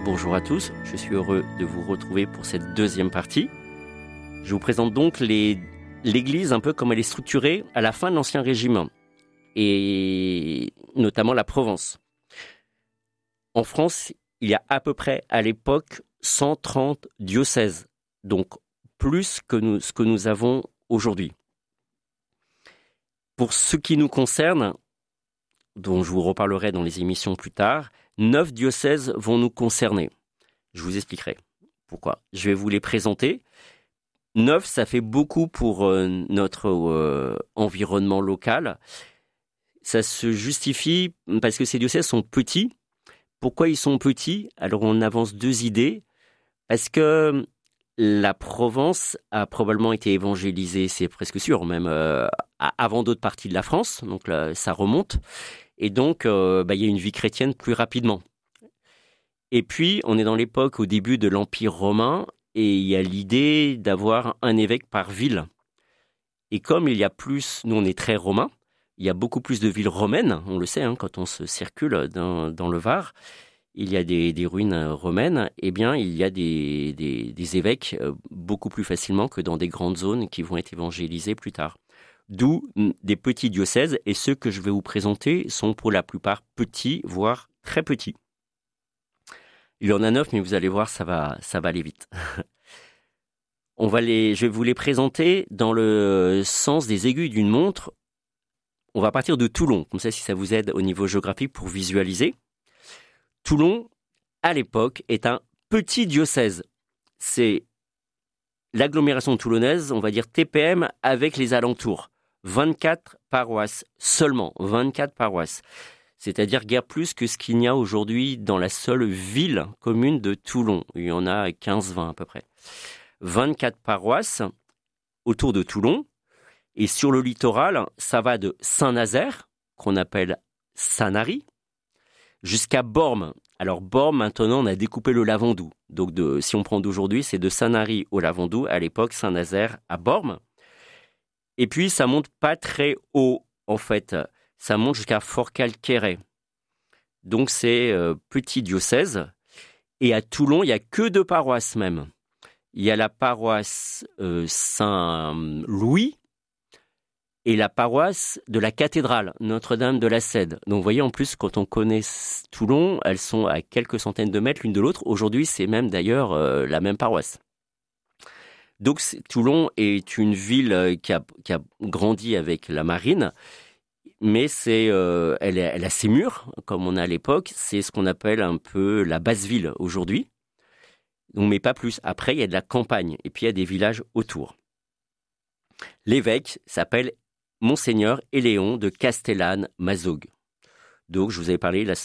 Bonjour à tous, je suis heureux de vous retrouver pour cette deuxième partie. Je vous présente donc l'Église un peu comme elle est structurée à la fin de l'Ancien Régime, et notamment la Provence. En France, il y a à peu près à l'époque 130 diocèses, donc plus que ce que nous avons aujourd'hui. Pour ce qui nous concerne, dont je vous reparlerai dans les émissions plus tard, 9 diocèses vont nous concerner. Je vous expliquerai pourquoi. Je vais vous les présenter. 9, ça fait beaucoup pour notre environnement local. Ça se justifie parce que ces diocèses sont petits. Pourquoi ils sont petits ? Alors on avance deux idées. Est-ce que la Provence a probablement été évangélisée, c'est presque sûr, même avant d'autres parties de la France, donc là, ça remonte. Et donc, il y a une vie chrétienne plus rapidement. Et puis, on est dans l'époque au début de l'Empire romain, et il y a l'idée d'avoir un évêque par ville. Et comme il y a plus, nous on est très romains, il y a beaucoup plus de villes romaines, on le sait, quand on se circule dans le Var, il y a des ruines romaines, eh bien il y a des évêques beaucoup plus facilement que dans des grandes zones qui vont être évangélisées plus tard. D'où des petits diocèses, et ceux que je vais vous présenter sont pour la plupart petits, voire très petits. Il y en a 9, mais vous allez voir, ça va aller vite. Je vais vous les présenter dans le sens des aiguilles d'une montre. On va partir de Toulon, comme ça si ça vous aide au niveau géographique pour visualiser. Toulon, à l'époque, est un petit diocèse. C'est l'agglomération toulonnaise, on va dire TPM, avec les alentours. 24 paroisses seulement, 24 paroisses. C'est-à-dire guère plus que ce qu'il y a aujourd'hui dans la seule ville commune de Toulon. Il y en a 15-20 à peu près. 24 paroisses autour de Toulon. Et sur le littoral, ça va de Saint-Nazaire, qu'on appelle Sanary, jusqu'à Bormes. Alors Bormes, maintenant, on a découpé le Lavandou. Donc si on prend d'aujourd'hui, c'est de Sanary au Lavandou, à l'époque Saint-Nazaire à Bormes. Et puis, ça monte pas très haut, en fait. Ça monte jusqu'à Fort-Calquéret. Donc, c'est petit diocèse. Et à Toulon, il n'y a que 2 paroisses même. Il y a la paroisse Saint-Louis et la paroisse de la cathédrale, Notre-Dame de la Cède. Donc, vous voyez, en plus, quand on connaît Toulon, elles sont à quelques centaines de mètres l'une de l'autre. Aujourd'hui, c'est même d'ailleurs la même paroisse. Donc Toulon est une ville qui a grandi avec la marine, mais elle a ses murs, comme on a à l'époque. C'est ce qu'on appelle un peu la basse ville aujourd'hui. Donc, mais pas plus. Après, il y a de la campagne, et puis il y a des villages autour. L'évêque s'appelle Monseigneur Éléon de Castellane-Mazogues. Donc, je vous avais parlé